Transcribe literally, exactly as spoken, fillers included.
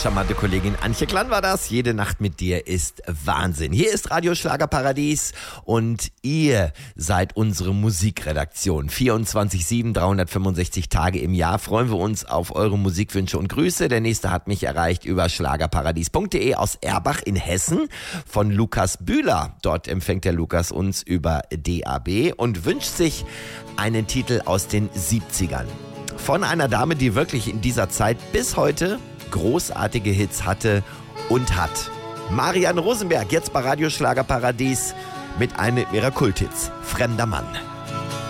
charmante Kollegin Antje Klann war das. Jede Nacht mit dir ist Wahnsinn. Hier ist Radio Schlagerparadies und ihr seid unsere Musikredaktion. vierundzwanzig sieben, dreihundertfünfundsechzig Tage im Jahr freuen wir uns auf eure Musikwünsche und Grüße. Der nächste hat mich erreicht über schlagerparadies punkt de aus Erbach in Hessen von Lukas Bühler. Dort empfängt der Lukas uns über D A B und wünscht sich einen Titel aus den siebzigern. Von einer Dame, die wirklich in dieser Zeit bis heute großartige Hits hatte und hat. Marianne Rosenberg, jetzt bei Radio Schlagerparadies mit einem ihrer Kulthits, Fremder Mann.